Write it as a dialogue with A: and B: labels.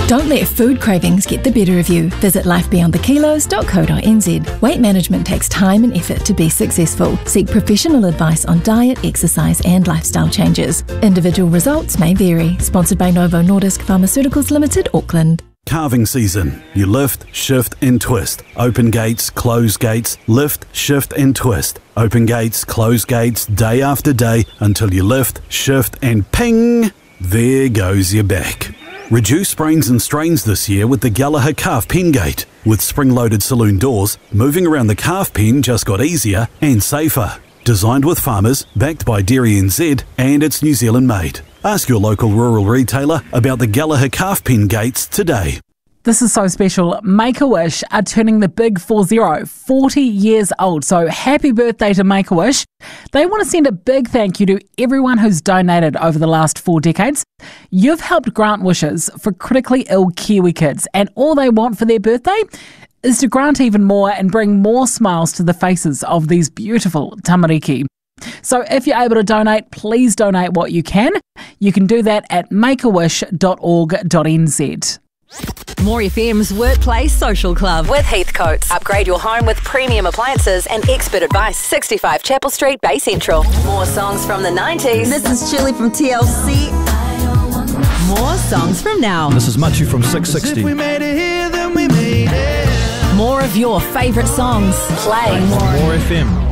A: Don't let food cravings get the better of you. Visit lifebeyondthekilos.co.nz. Weight management takes time and effort to be successful. Seek professional advice on diet, exercise and lifestyle changes. Individual results may vary. Sponsored by Novo Nordisk Pharmaceuticals Limited, Auckland.
B: Calving season. You lift, shift and twist. Open gates, close gates, lift, shift and twist. Open gates, close gates, day after day until you lift, shift and ping! There goes your back. Reduce sprains and strains this year with the Gallagher Calf Pen Gate. With spring-loaded saloon doors, moving around the calf pen just got easier and safer. Designed with farmers, backed by Dairy NZ, and it's New Zealand made. Ask your local rural retailer about the Gallagher Calf Pen Gates today.
C: This is so special. Make-A-Wish are turning the big 40 years old. So happy birthday to Make-A-Wish. They want to send a big thank you to everyone who's donated over the last 4 decades. You've helped grant wishes for critically ill Kiwi kids, and all they want for their birthday is to grant even more and bring more smiles to the faces of these beautiful tamariki. So if you're able to donate, please donate what you can. You can do that at makeawish.org.nz.
D: More FM's Workplace Social Club with Heathcotes. Upgrade your home with premium appliances and expert advice. 65 Chapel Street, Bay Central. More songs from the 90s.
E: This is Chili from TLC.
D: More songs from now.
F: This is Machu from 660.
G: If we made it here, then we made it.
D: More of your favourite songs. Play
F: More FM.